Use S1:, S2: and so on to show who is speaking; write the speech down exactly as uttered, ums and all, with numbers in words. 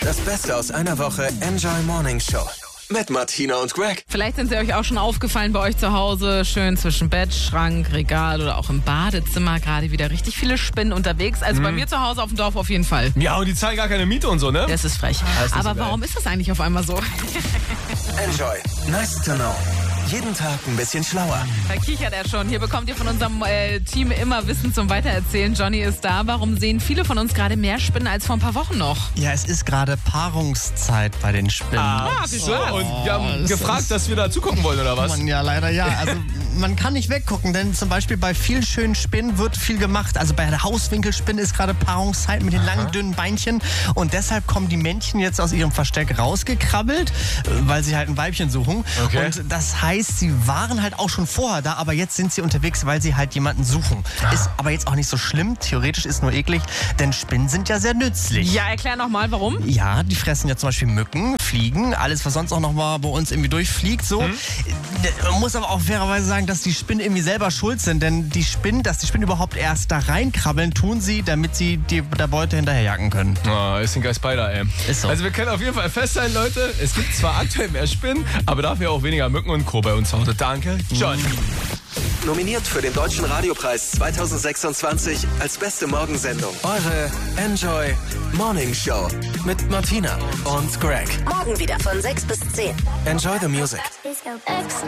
S1: Das Beste aus einer Woche Enjoy Morning Show. Mit Martina und Greg.
S2: Vielleicht sind sie euch auch schon aufgefallen bei euch zu Hause. Schön zwischen Bett, Schrank, Regal oder auch im Badezimmer. Gerade wieder richtig viele Spinnen unterwegs. Also mhm. bei mir zu Hause auf dem Dorf auf jeden Fall.
S3: Ja, und die zahlen gar keine Miete und so, ne?
S2: Das ist frech.
S3: Das ist
S2: Aber
S3: so
S2: warum ist das eigentlich auf einmal so?
S1: Enjoy. Nice to know. Jeden Tag ein bisschen schlauer.
S2: Da kichert er schon. Hier bekommt ihr von unserem äh, Team immer Wissen zum Weitererzählen. Johnny ist da. Warum sehen viele von uns gerade mehr Spinnen als vor ein paar Wochen noch?
S4: Ja, es ist gerade Paarungszeit bei den Spinnen.
S3: Ah, so, und wir haben
S4: Oh,
S3: gefragt,
S4: ist,
S3: dass wir da zugucken wollen, oder was?
S4: Man, ja, leider ja. Also man kann nicht weggucken, denn zum Beispiel bei vielen schönen Spinnen wird viel gemacht. Also bei der Hauswinkelspinne ist gerade Paarungszeit mit den
S3: Aha.
S4: langen, dünnen Beinchen. Und deshalb kommen die Männchen jetzt aus ihrem Versteck rausgekrabbelt, weil sie halt ein Weibchen suchen.
S3: Okay.
S4: Und das heißt, sie waren halt auch schon vorher da, aber jetzt sind sie unterwegs, weil sie halt jemanden suchen. Ist aber jetzt auch nicht so schlimm. Theoretisch ist nur eklig, denn Spinnen sind ja sehr nützlich.
S2: Ja, erklär nochmal, warum?
S4: Ja, die fressen ja zum Beispiel Mücken, Fliegen, alles, was sonst auch noch mal bei uns irgendwie durchfliegt. So.
S3: Hm?
S4: Man muss aber auch fairerweise sagen, dass die Spinnen irgendwie selber schuld sind, denn die Spinnen, dass die Spinnen überhaupt erst da reinkrabbeln, tun sie, damit sie die, der Beute hinterherjagen können.
S3: Oh, ist ein geil Spider, ey.
S4: Ist so.
S3: Also wir können auf jeden Fall feststellen, Leute, es gibt zwar aktuell mehr Spinnen, aber dafür auch weniger Mücken und Co. bei uns zu Hause. Danke, John.
S1: Nominiert für den Deutschen Radiopreis zwanzig sechsundzwanzig als beste Morgensendung. Eure Enjoy Morning Show mit Martina und Greg.
S5: Morgen wieder von sechs bis zehn.
S1: Enjoy the music.